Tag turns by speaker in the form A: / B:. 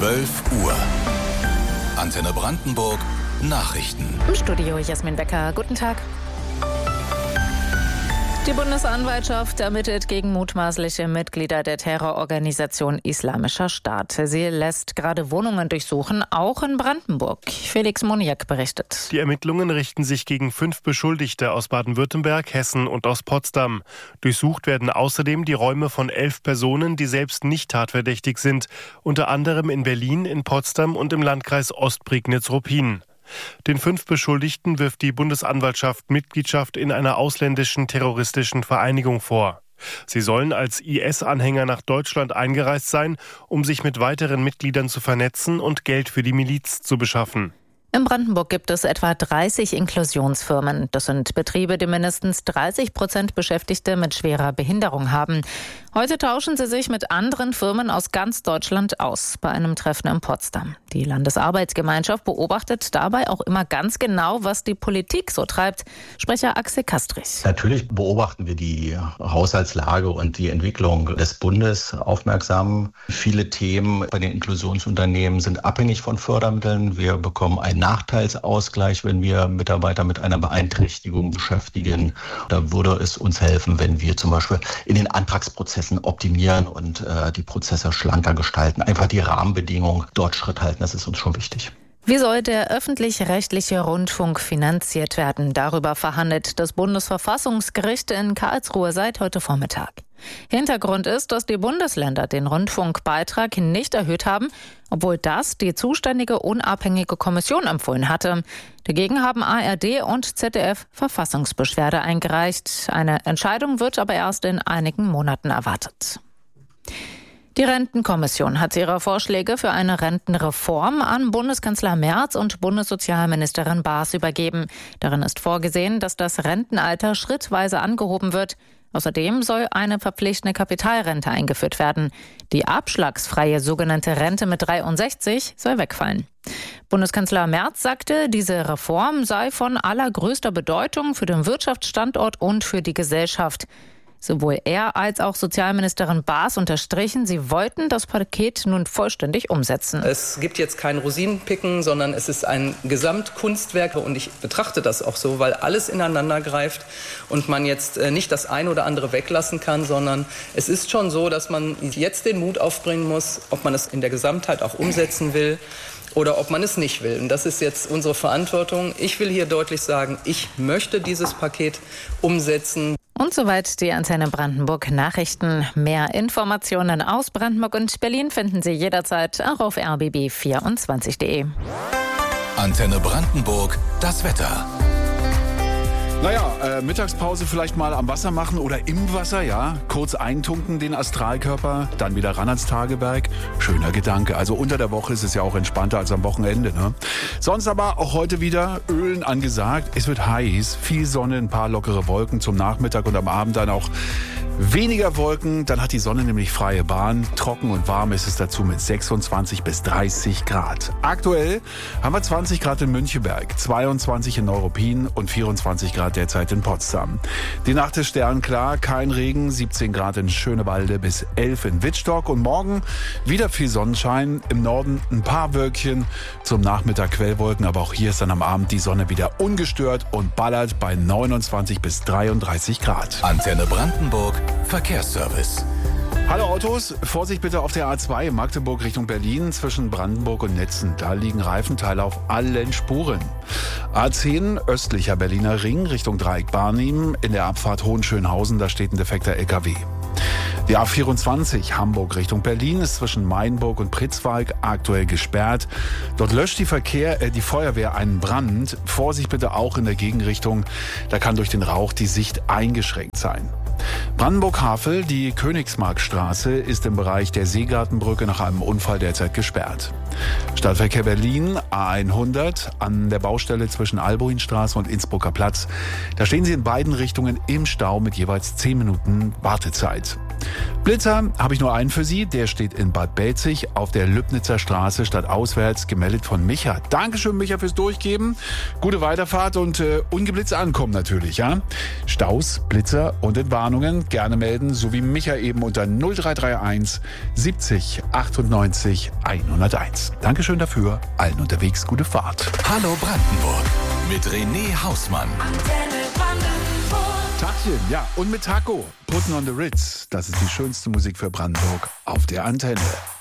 A: 12 Uhr. Antenne Brandenburg Nachrichten.
B: Im Studio Jasmin Becker. Guten Tag. Die Bundesanwaltschaft ermittelt gegen mutmaßliche Mitglieder der Terrororganisation Islamischer Staat. Sie lässt gerade Wohnungen durchsuchen, auch in Brandenburg. Felix Moniak berichtet.
C: Die Ermittlungen richten sich gegen 5 Beschuldigte aus Baden-Württemberg, Hessen und aus Potsdam. Durchsucht werden außerdem die Räume von 11 Personen, die selbst nicht tatverdächtig sind, unter anderem in Berlin, in Potsdam und im Landkreis Ostprignitz-Ruppin. Den 5 Beschuldigten wirft die Bundesanwaltschaft Mitgliedschaft in einer ausländischen terroristischen Vereinigung vor. Sie sollen als IS-Anhänger nach Deutschland eingereist sein, um sich mit weiteren Mitgliedern zu vernetzen und Geld für die Miliz zu beschaffen.
B: In Brandenburg gibt es etwa 30 Inklusionsfirmen. Das sind Betriebe, die mindestens 30% Beschäftigte mit schwerer Behinderung haben. Heute tauschen sie sich mit anderen Firmen aus ganz Deutschland aus, bei einem Treffen in Potsdam. Die Landesarbeitsgemeinschaft beobachtet dabei auch immer ganz genau, was die Politik so treibt. Sprecher Axel Kastrich.
D: Natürlich beobachten wir die Haushaltslage und die Entwicklung des Bundes aufmerksam. Viele Themen bei den Inklusionsunternehmen sind abhängig von Fördermitteln. Wir bekommen einen Nachteilsausgleich, wenn wir Mitarbeiter mit einer Beeinträchtigung beschäftigen. Da würde es uns helfen, wenn wir zum Beispiel in den Antragsprozessen optimieren und die Prozesse schlanker gestalten. Einfach die Rahmenbedingungen dort Schritt halten, das ist uns schon wichtig.
B: Wie soll der öffentlich-rechtliche Rundfunk finanziert werden? Darüber verhandelt das Bundesverfassungsgericht in Karlsruhe seit heute Vormittag. Hintergrund ist, dass die Bundesländer den Rundfunkbeitrag nicht erhöht haben, obwohl das die zuständige unabhängige Kommission empfohlen hatte. Dagegen haben ARD und ZDF Verfassungsbeschwerde eingereicht. Eine Entscheidung wird aber erst in einigen Monaten erwartet. Die Rentenkommission hat ihre Vorschläge für eine Rentenreform an Bundeskanzler Merz und Bundessozialministerin Baas übergeben. Darin ist vorgesehen, dass das Rentenalter schrittweise angehoben wird. Außerdem soll eine verpflichtende Kapitalrente eingeführt werden. Die abschlagsfreie sogenannte Rente mit 63 soll wegfallen. Bundeskanzler Merz sagte, diese Reform sei von allergrößter Bedeutung für den Wirtschaftsstandort und für die Gesellschaft. Sowohl er als auch Sozialministerin Baas unterstrichen, sie wollten das Paket nun vollständig umsetzen.
E: Es gibt jetzt kein Rosinenpicken, sondern es ist ein Gesamtkunstwerk. Und ich betrachte das auch so, weil alles ineinander greift und man jetzt nicht das eine oder andere weglassen kann, sondern es ist schon so, dass man jetzt den Mut aufbringen muss, ob man es in der Gesamtheit auch umsetzen will oder ob man es nicht will. Und das ist jetzt unsere Verantwortung. Ich will hier deutlich sagen, ich möchte dieses Paket umsetzen.
B: Und soweit die Antenne Brandenburg Nachrichten. Mehr Informationen aus Brandenburg und Berlin finden Sie jederzeit auch auf rbb24.de.
A: Antenne Brandenburg, das Wetter.
F: Naja, Mittagspause vielleicht mal am Wasser machen oder im Wasser, ja. Kurz eintunken den Astralkörper, dann wieder ran ans Tageberg. Schöner Gedanke. Also unter der Woche ist es ja auch entspannter als am Wochenende, ne? Sonst aber auch heute wieder Ölen angesagt. Es wird heiß, viel Sonne, ein paar lockere Wolken zum Nachmittag und am Abend dann auch weniger Wolken. Dann hat die Sonne nämlich freie Bahn. Trocken und warm ist es dazu mit 26 bis 30 Grad. Aktuell haben wir 20 Grad in Müncheberg, 22 in Neuruppin und 24 Grad derzeit in Potsdam. Die Nacht ist sternklar, kein Regen, 17 Grad in Schönewalde bis 11 in Wittstock und morgen wieder viel Sonnenschein, im Norden ein paar Wölkchen, zum Nachmittag Quellwolken, aber auch hier ist dann am Abend die Sonne wieder ungestört und ballert bei 29 bis 33 Grad.
A: Antenne Brandenburg Verkehrsservice.
F: Hallo Autos, Vorsicht bitte auf der A2 Magdeburg Richtung Berlin zwischen Brandenburg und Netzen. Da liegen Reifenteile auf allen Spuren. A10 östlicher Berliner Ring Richtung Dreieck Barnim. In der Abfahrt Hohenschönhausen, da steht ein defekter LKW. Die A24 Hamburg Richtung Berlin ist zwischen Mainburg und Pritzwalk aktuell gesperrt. Dort löscht die Feuerwehr einen Brand. Vorsicht bitte auch in der Gegenrichtung. Da kann durch den Rauch die Sicht eingeschränkt sein. Brandenburg-Havel, die Königsmarktstraße, ist im Bereich der Seegartenbrücke nach einem Unfall derzeit gesperrt. Stadtverkehr Berlin, A100, an der Baustelle zwischen Albuinstraße und Innsbrucker Platz. Da stehen Sie in beiden Richtungen im Stau mit jeweils 10 Minuten Wartezeit. Blitzer habe ich nur einen für Sie. Der steht in Bad Belzig auf der Lübnitzer Straße stadtauswärts, gemeldet von Micha. Dankeschön, Micha, fürs Durchgeben. Gute Weiterfahrt und ungeblitzt ankommen natürlich, ja? Staus, Blitzer und Entwarnungen gerne melden, so wie Micha eben unter 0331 70 98 101. Dankeschön dafür. Allen unterwegs gute Fahrt.
A: Hallo Brandenburg mit René Hausmann.
F: Tachchen, ja, und mit Taco. Putten on the Ritz. Das ist die schönste Musik für Brandenburg auf der Antenne.